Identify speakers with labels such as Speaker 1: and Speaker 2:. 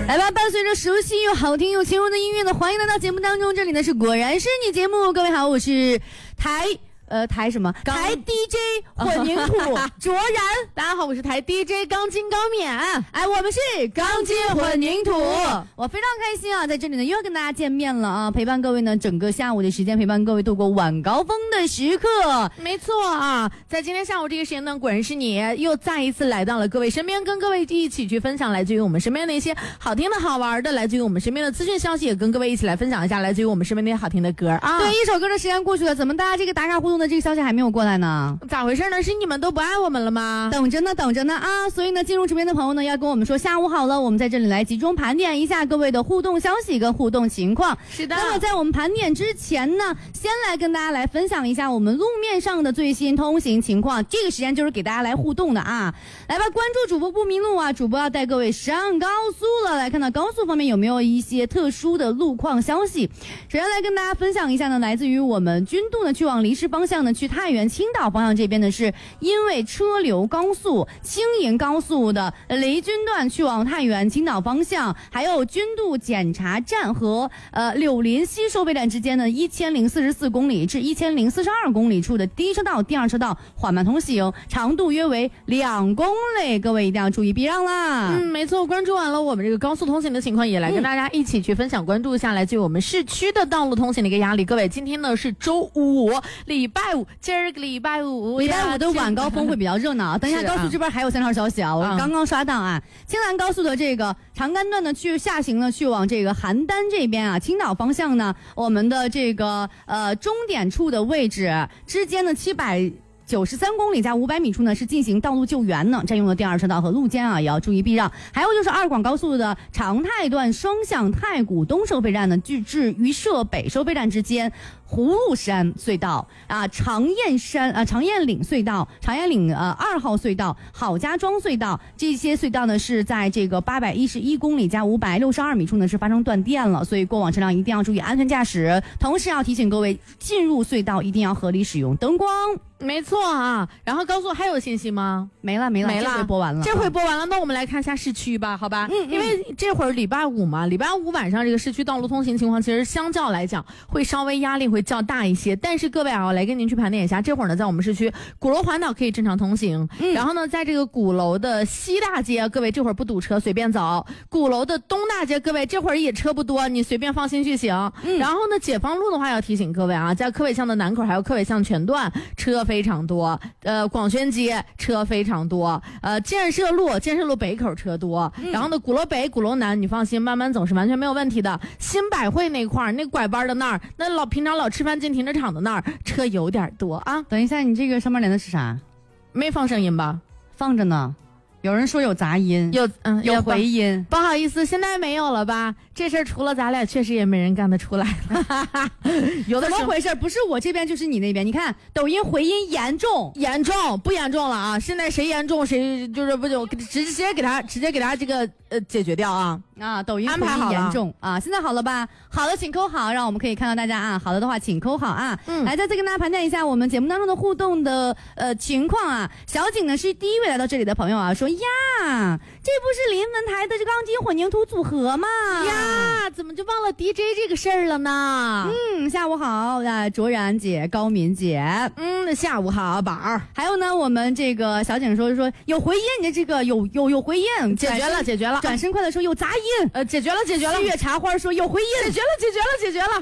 Speaker 1: 来吧，伴随着熟悉又好听又轻柔的音乐呢，欢迎来到节目当中。这里呢是果然是你节目，各位好，我是台什么？台 DJ 混凝土卓然。
Speaker 2: 大家好，我是台 DJ 钢筋高勉。
Speaker 1: 哎，我们是钢筋混凝土。我非常开心啊，在这里呢又要跟大家见面了啊！陪伴各位呢整个下午的时间，陪伴各位度过晚高峰的时刻。
Speaker 2: 没错啊，在今天下午这个时间呢，果然是你又再一次来到了各位身边，跟各位一起去分享来自于我们身边的一些好听的好玩的，来自于我们身边的资讯消息，也跟各位一起来分享一下来自于我们身边那些好听的歌啊。
Speaker 1: 对，一首歌的时间过去了，怎么大家这个打卡互动的这个消息还没有过来呢？
Speaker 2: 咋回事呢？是你们都不爱我们了吗？
Speaker 1: 等着呢啊！所以呢，进入直播间的朋友呢，要跟我们说下午好了。我们在这里来集中盘点一下各位的互动消息跟互动情况。
Speaker 2: 是的。
Speaker 1: 那么在我们盘点之前呢，先来跟大家来分享一下我们路面上的最新通行情况。这个时间就是给大家来互动的啊！来吧，关注主播不迷路啊！主播要带各位上高速了。来看到高速方面有没有一些特殊的路况消息？首先来跟大家分享一下呢，来自于我们君渡呢去往离市方向呢，去太原青岛方向这边呢，是因为车流高速，青银高速的离军段去往太原青岛方向，还有君渡检查站和柳林西收费站之间呢1044公里至1042公里处的第一车道、第二车道缓慢通行，长度约为2公里，各位一定要注意避让啦。
Speaker 2: 没错，关注完了我们这个高速通行的情况，也来跟大家一起去分享关注一下来自于我们市区的道路通行的一个压力。各位，今天呢是周五，礼拜五，今儿个礼拜五
Speaker 1: 的晚高峰会比较热闹。等一下，高速这边还有3条消息啊，我刚刚刷到啊。青兰高速的这个长干段呢，去下行呢，去往这个邯郸这边啊，青岛方向呢，我们的这个终点处的位置之间的793公里加500米处呢是进行道路救援呢，占用了第二车道和路肩啊，也要注意避让。还有就是二广高速的长泰段双向太谷东收费站呢，至榆社北收费站之间。葫芦山隧道啊，长雁岭隧道、长雁岭2号隧道、郝家庄隧道，这些隧道呢是在这个811公里加562米处呢是发生断电了，所以过往车辆一定要注意安全驾驶。同时要提醒各位，进入隧道一定要合理使用灯光。
Speaker 2: 没错啊，然后高速还有信息吗？
Speaker 1: 没了，这回播完了。
Speaker 2: 那我们来看一下市区吧，好吧？因为这会儿礼拜五嘛，礼拜五晚上这个市区道路通行情况，其实相较来讲会稍微压力会较大一些。但是各位啊，我来跟您去盘点一下，这会儿呢，在我们市区鼓楼环岛可以正常通行，然后呢，在这个鼓楼的西大街，各位这会儿不堵车，随便走；鼓楼的东大街，各位这会儿也车不多，你随便放心去行。然后呢，解放路的话要提醒各位啊，在柯伟巷的南口还有柯伟巷全段车非常多，广宣街车非常多，建设路北口车多，然后呢，鼓楼北、鼓楼南，你放心，慢慢走是完全没有问题的。新百汇那块儿，那拐弯的那儿，那平常老吃饭进停车场的那儿，车有点多啊。
Speaker 1: 等一下，你这个上面连的是啥？
Speaker 2: 没放声音吧？
Speaker 1: 放着呢。有人说有杂音，有回音，
Speaker 2: 不好意思，现在没有了吧？这事儿除了咱俩，确实也没人干得出来了。有的
Speaker 1: 怎么回事？不是我这边就是你那边。你看抖音回音严重
Speaker 2: 不严重了啊？现在谁严重谁就是不就直接给他这个解决掉啊！
Speaker 1: 抖音回音严重啊！现在好了吧？好了，请扣好，让我们可以看到大家啊。好了的话，请扣好啊。来，再次跟大家盘点一下我们节目当中的互动的情况啊。小景呢是第一位来到这里的朋友啊，说呀，这不是临汾台的这钢筋混凝土组合吗？
Speaker 2: 呀，怎么就忘了 DJ 这个事儿了呢？
Speaker 1: 下午好，卓然姐、高敏姐，
Speaker 2: 下午好，宝儿。
Speaker 1: 还有呢，我们这个小景说有回音，你这个有回音，
Speaker 2: 解决了。
Speaker 1: 转身快的说有杂音，
Speaker 2: 解决了。
Speaker 1: 七月茶花说有回音，
Speaker 2: 解决了。